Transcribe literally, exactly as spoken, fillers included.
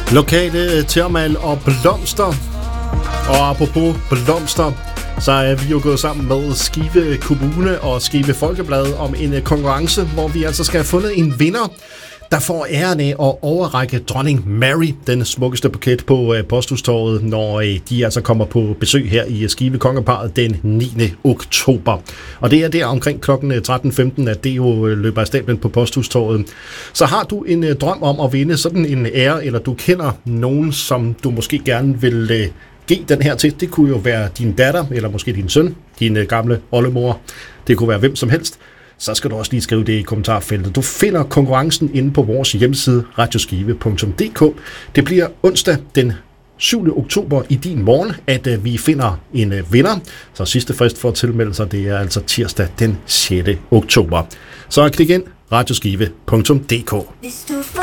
Lokale tørmal og blomster. Og apropos blomster, så er vi jo gået sammen med Skive Kommune og Skive Folkeblad om en konkurrence, hvor vi altså skal have fundet en vinder, der får æren af at overrække dronning Mary den smukkeste buket på Posthustorvet, når de altså kommer på besøg her i Skive Kongeparret den niende oktober. Og det er der omkring klokken tretten femten, at det jo løber af stablen på Posthustorvet. Så har du en drøm om at vinde sådan en ære, eller du kender nogen, som du måske gerne vil give den her til. Det kunne jo være din datter, eller måske din søn, din gamle oldemor. Det kunne være hvem som helst. Så skal du også lige skrive det i kommentarfeltet. Du finder konkurrencen inde på vores hjemmeside radioskive punktum d k. Det bliver onsdag den syvende oktober i din morgen, at vi finder en vinder. Så sidste frist for at tilmelde sig, det er altså tirsdag den sjette oktober. Så klik ind radioskive punktum d k.